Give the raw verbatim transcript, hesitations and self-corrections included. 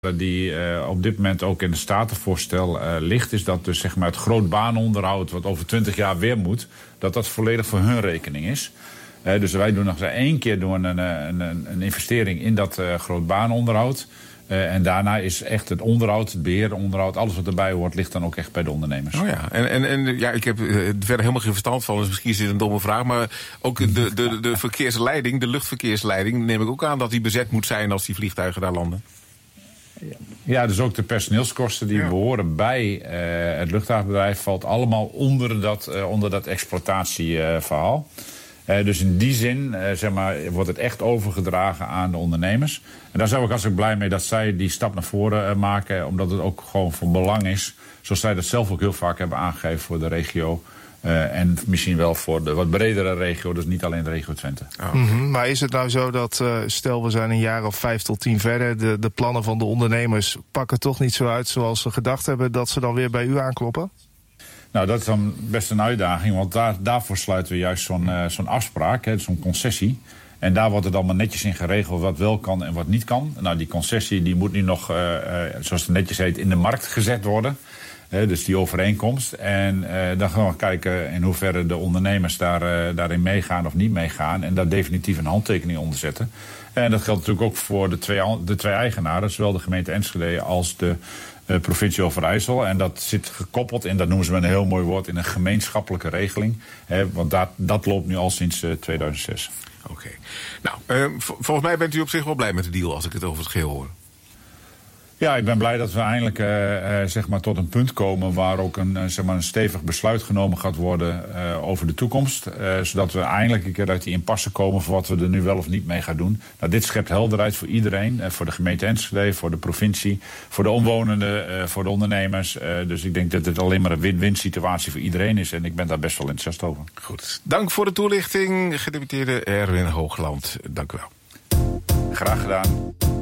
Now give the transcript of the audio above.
die uh, op dit moment ook in het statenvoorstel uh, ligt, is dat dus zeg maar het groot baanonderhoud wat over twintig jaar weer moet, dat dat volledig voor hun rekening is. Uh, dus wij doen nog eens één keer doen een, een, een, een investering in dat uh, groot baanonderhoud. Uh, en daarna is echt het onderhoud, het beheer, onderhoud, alles wat erbij hoort, ligt dan ook echt bij de ondernemers. Oh ja, en, en, en ja, ik heb uh, verder helemaal geen verstand van, dus misschien is dit een domme vraag. Maar ook de, de, de verkeersleiding, de luchtverkeersleiding, neem ik ook aan dat die bezet moet zijn als die vliegtuigen daar landen. Ja, dus ook de personeelskosten die ja. behoren bij uh, het luchtvaartbedrijf valt allemaal onder dat, uh, onder dat exploitatieverhaal. Uh, uh, dus in die zin uh, zeg maar, wordt het echt overgedragen aan de ondernemers. En daar zijn we ook hartstikke blij mee dat zij die stap naar voren uh, maken. Omdat het ook gewoon van belang is. Zoals zij dat zelf ook heel vaak hebben aangegeven voor de regio. Uh, en misschien wel voor de wat bredere regio, dus niet alleen de regio Twente. Oh. Mm-hmm. Maar is het nou zo dat, uh, stel we zijn een jaar of vijf tot tien verder, de, de plannen van de ondernemers pakken toch niet zo uit zoals ze gedacht hebben, dat ze dan weer bij u aankloppen? Nou, dat is dan best een uitdaging, want daar, daarvoor sluiten we juist zo'n, uh, zo'n afspraak, hè, zo'n concessie. En daar wordt het allemaal netjes in geregeld wat wel kan en wat niet kan. Nou, die concessie die moet nu nog, uh, uh, zoals het netjes heet, in de markt gezet worden. Uh, dus die overeenkomst. En uh, dan gaan we kijken in hoeverre de ondernemers daar, uh, daarin meegaan of niet meegaan. En daar definitief een handtekening onder zetten. En dat geldt natuurlijk ook voor de twee, de twee eigenaren, zowel de gemeente Enschede als de uh, provincie Overijssel. En dat zit gekoppeld, en dat noemen ze met een heel mooi woord, in een gemeenschappelijke regeling. Hè, want dat, dat loopt nu al sinds uh, tweeduizend zes. Oké. Okay. Nou, uh, v- volgens mij bent u op zich wel blij met de deal als ik het over het geheel hoor. Ja, ik ben blij dat we eindelijk uh, uh, zeg maar tot een punt komen waar ook een, uh, zeg maar een stevig besluit genomen gaat worden uh, over de toekomst. Uh, zodat we eindelijk een keer uit die impasse komen voor wat we er nu wel of niet mee gaan doen. Nou, dit schept helderheid voor iedereen. Uh, voor de gemeente Enschede, voor de provincie, voor de omwonenden, uh, voor de ondernemers. Uh, dus ik denk dat het alleen maar een win-win situatie voor iedereen is. En ik ben daar best wel enthousiast over. Goed. Dank voor de toelichting, gedeputeerde Erwin Hoogland. Dank u wel. Graag gedaan.